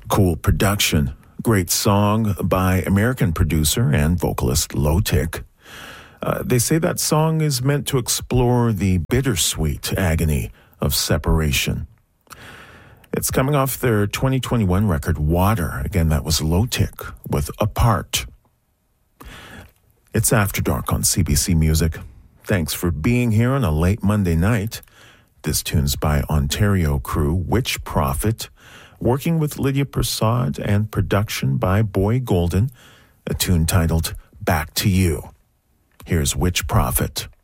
Cool production. Great song by American producer and vocalist Low-Tic. They say that song is meant to explore the bittersweet agony of separation. It's coming off their 2021 record, Water. Again, that was Low-Tic with Apart. It's After Dark on CBC Music. Thanks for being here on a late Monday night. This tune's by Ontario crew Witch Prophet, working with Lydia Prasad, and production by Boy Golden, a tune titled Back to You. Here's Witch Prophet.